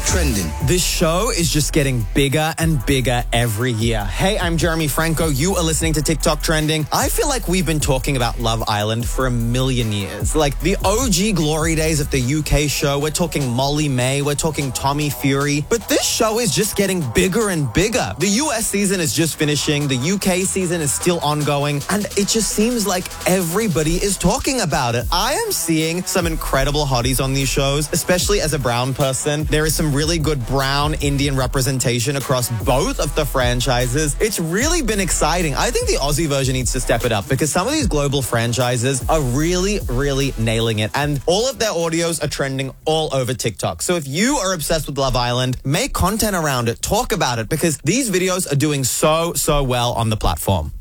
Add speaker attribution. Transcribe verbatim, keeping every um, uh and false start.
Speaker 1: Trending.
Speaker 2: This show is just getting bigger and bigger every year. Hey, I'm Jeremy Franco. You are listening to TikTok Trending. I feel like we've been talking about Love Island for a million years. Like the O G glory days of the U K show. We're talking Molly May. We're talking Tommy Fury. But this show is just getting bigger and bigger. The U S season is just finishing. The U K season is still ongoing. And it just seems like everybody is talking about it. I am seeing some incredible hotties on these shows, especially as a brown person. There is some really good brown Indian representation across both of the franchises. It's really been exciting. I think the Aussie version needs to step it up because some of these global franchises are really, really nailing it. And all of their audios are trending all over TikTok. So if you are obsessed with Love Island, make content around it, talk about it, because these videos are doing so, so well on the platform.